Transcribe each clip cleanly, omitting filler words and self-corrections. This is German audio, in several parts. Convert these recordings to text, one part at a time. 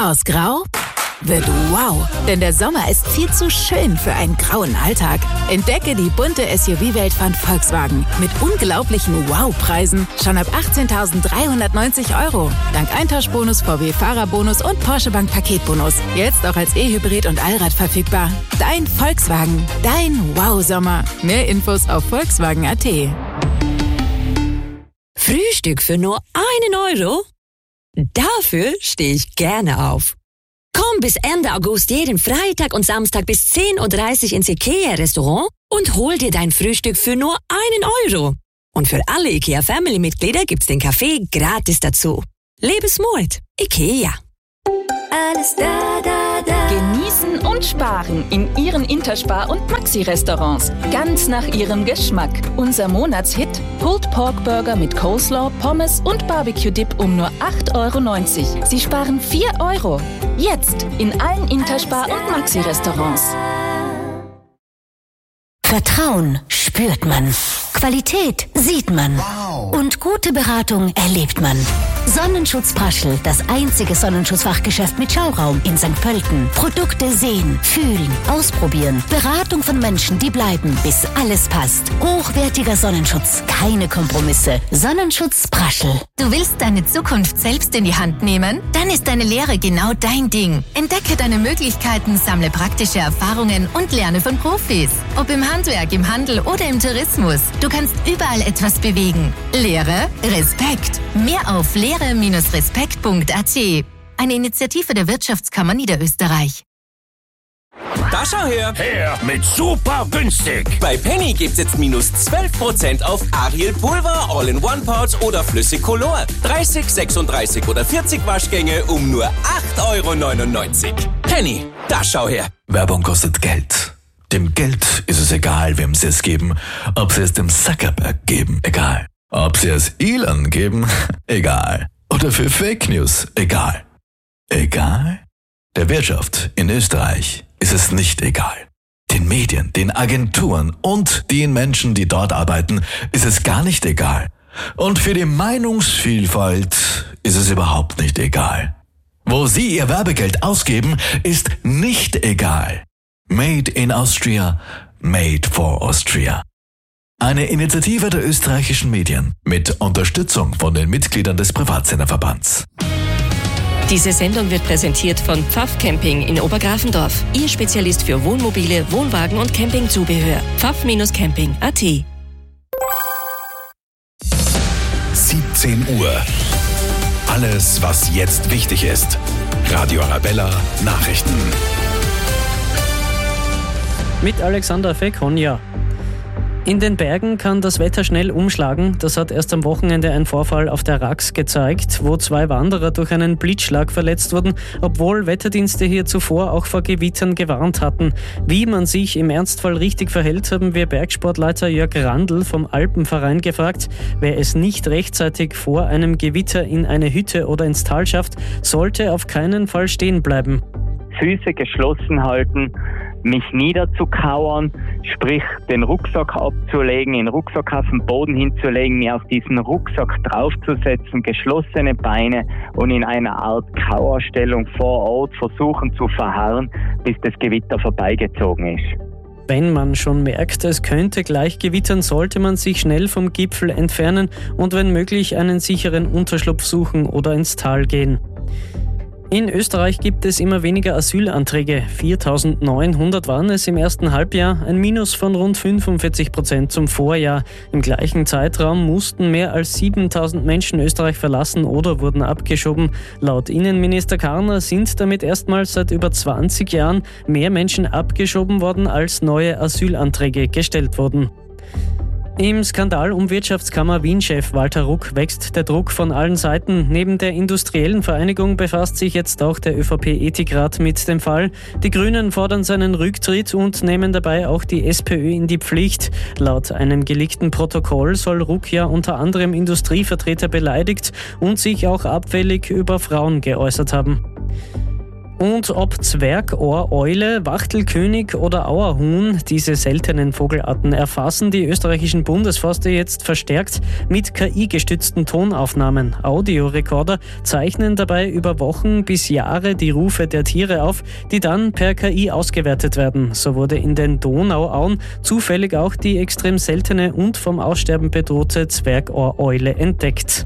Aus Grau wird wow, denn der Sommer ist viel zu schön für einen grauen Alltag. Entdecke die bunte SUV-Welt von Volkswagen mit unglaublichen Wow-Preisen schon ab 18.390 €. Dank Eintauschbonus, VW-Fahrerbonus und Porsche Bank Paketbonus. Jetzt auch als E-Hybrid und Allrad verfügbar. Dein Volkswagen, dein Wow-Sommer. Mehr Infos auf Volkswagen.at. Frühstück für nur 1 €? Dafür stehe ich gerne auf. Komm bis Ende August jeden Freitag und Samstag bis 10.30 Uhr ins IKEA-Restaurant und hol dir dein Frühstück für nur 1 €. Und für alle IKEA-Family-Mitglieder gibt's den Kaffee gratis dazu. Lebe smart. IKEA. Alles da, da, da. Genießen und sparen in Ihren Interspar- und Maxi-Restaurants. Ganz nach Ihrem Geschmack. Unser Monatshit: Pulled Pork Burger mit Coleslaw, Pommes und Barbecue-Dip um nur 8,90 €. Sie sparen 4 €. Jetzt in allen Interspar- und Maxi-Restaurants. Vertrauen spürt man. Qualität sieht man. Und gute Beratung erlebt man. Sonnenschutz Praschl, das einzige Sonnenschutzfachgeschäft mit Schauraum in St. Pölten. Produkte sehen, fühlen, ausprobieren. Beratung von Menschen, die bleiben, bis alles passt. Hochwertiger Sonnenschutz, keine Kompromisse. Sonnenschutz Praschl. Du willst deine Zukunft selbst in die Hand nehmen? Dann ist deine Lehre genau dein Ding. Entdecke deine Möglichkeiten, sammle praktische Erfahrungen und lerne von Profis. Ob im Handwerk, im Handel oder im Tourismus. Du kannst überall etwas bewegen. Lehre Respekt. Mehr auf lehre-respekt.at. Eine Initiative der Wirtschaftskammer Niederösterreich. Da schau her! Her mit super günstig! Bei Penny gibt's jetzt minus 12% auf Ariel Pulver, All-in-One-Parts oder Flüssigcolor. 30, 36 oder 40 Waschgänge um nur 8,99 €. Penny, da schau her! Werbung kostet Geld. Dem Geld ist es egal, wem sie es geben. Ob sie es dem Zuckerberg geben, egal. Ob sie es Elon geben, egal. Oder für Fake News, egal. Egal? Der Wirtschaft in Österreich ist es nicht egal. Den Medien, den Agenturen und den Menschen, die dort arbeiten, ist es gar nicht egal. Und für die Meinungsvielfalt ist es überhaupt nicht egal. Wo sie ihr Werbegeld ausgeben, ist nicht egal. Made in Austria, made for Austria. Eine Initiative der österreichischen Medien mit Unterstützung von den Mitgliedern des Privatsenderverbands. Diese Sendung wird präsentiert von Pfaff Camping in Obergrafendorf. Ihr Spezialist für Wohnmobile, Wohnwagen und Campingzubehör. pfaff-camping.at. 17 Uhr. Alles, was jetzt wichtig ist. Radio Arabella Nachrichten. Mit Alexander Fekonja. In den Bergen kann das Wetter schnell umschlagen. Das hat erst am Wochenende ein Vorfall auf der Rax gezeigt, wo 2 Wanderer durch einen Blitzschlag verletzt wurden, obwohl Wetterdienste hier zuvor auch vor Gewittern gewarnt hatten. Wie man sich im Ernstfall richtig verhält, haben wir Bergsportleiter Jörg Randl vom Alpenverein gefragt. Wer es nicht rechtzeitig vor einem Gewitter in eine Hütte oder ins Tal schafft, sollte auf keinen Fall stehen bleiben. Füße geschlossen halten, mich niederzukauern, sprich den Rucksack abzulegen, den Rucksack auf den Boden hinzulegen, mir auf diesen Rucksack draufzusetzen, geschlossene Beine und in einer Art Kauerstellung vor Ort versuchen zu verharren, bis das Gewitter vorbeigezogen ist. Wenn man schon merkt, es könnte gleich gewittern, sollte man sich schnell vom Gipfel entfernen und wenn möglich einen sicheren Unterschlupf suchen oder ins Tal gehen. In Österreich gibt es immer weniger Asylanträge. 4.900 waren es im ersten Halbjahr, ein Minus von rund 45% zum Vorjahr. Im gleichen Zeitraum mussten mehr als 7.000 Menschen Österreich verlassen oder wurden abgeschoben. Laut Innenminister Karner sind damit erstmals seit über 20 Jahren mehr Menschen abgeschoben worden, als neue Asylanträge gestellt wurden. Im Skandal um Wirtschaftskammer Wien-Chef Walter Ruck wächst der Druck von allen Seiten. Neben der industriellen Vereinigung befasst sich jetzt auch der ÖVP-Ethikrat mit dem Fall. Die Grünen fordern seinen Rücktritt und nehmen dabei auch die SPÖ in die Pflicht. Laut einem geleakten Protokoll soll Ruck ja unter anderem Industrievertreter beleidigt und sich auch abfällig über Frauen geäußert haben. Und ob Zwergohreule, Wachtelkönig oder Auerhuhn diese seltenen Vogelarten erfassen die österreichischen Bundesforste jetzt verstärkt mit KI-gestützten Tonaufnahmen. Audiorekorder zeichnen dabei über Wochen bis Jahre die Rufe der Tiere auf, die dann per KI ausgewertet werden. So wurde in den Donauauen zufällig auch die extrem seltene und vom Aussterben bedrohte Zwergohreule entdeckt.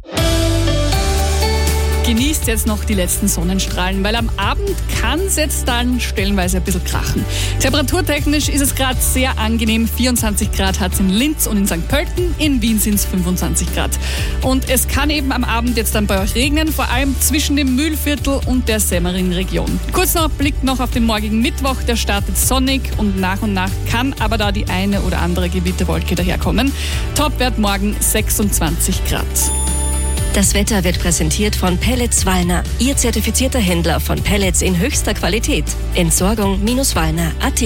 Genießt jetzt noch die letzten Sonnenstrahlen, weil am Abend kann es jetzt dann stellenweise ein bisschen krachen. Temperaturtechnisch ist es gerade sehr angenehm. 24 Grad hat es in Linz und in St. Pölten. In Wien sind es 25 Grad. Und es kann eben am Abend jetzt dann bei euch regnen, vor allem zwischen dem Mühlviertel und der Semmering-Region. Kurz noch ein Blick noch auf den morgigen Mittwoch. Der startet sonnig und nach kann aber da die eine oder andere Gewitterwolke daherkommen. Topwert morgen 26 Grad. Das Wetter wird präsentiert von Pellets Wallner, Ihr zertifizierter Händler von Pellets in höchster Qualität. Entsorgung-wallner.at.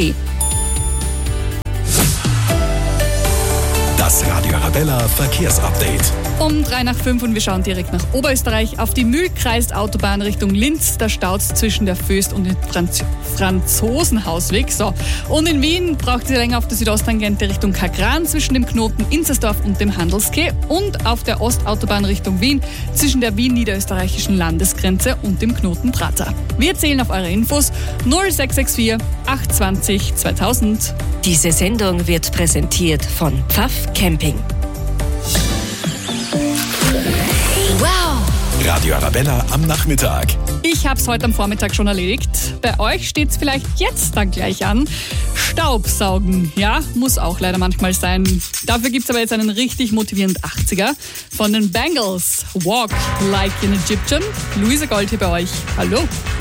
Das Radio Arabella Verkehrsupdate. Um 5:03 und wir schauen direkt nach Oberösterreich. Auf die Mühlkreisautobahn Richtung Linz, da staut es zwischen der Föst und dem Franzosenhausweg. So. Und in Wien braucht ihr länger auf der Südosttangente Richtung Kagran zwischen dem Knoten Inzersdorf und dem Handelskeh und auf der Ostautobahn Richtung Wien zwischen der Wien-Niederösterreichischen Landesgrenze und dem Knoten Prater. Wir zählen auf eure Infos 0664 820 2000. Diese Sendung wird präsentiert von Pfaff Camping. Wow! Radio Arabella am Nachmittag. Ich habe es heute am Vormittag schon erledigt. Bei euch steht es vielleicht jetzt dann gleich an. Staubsaugen, ja, muss auch leider manchmal sein. Dafür gibt es aber jetzt einen richtig motivierenden 80er von den Bangles. Walk like an Egyptian. Luisa Gold hier bei euch. Hallo.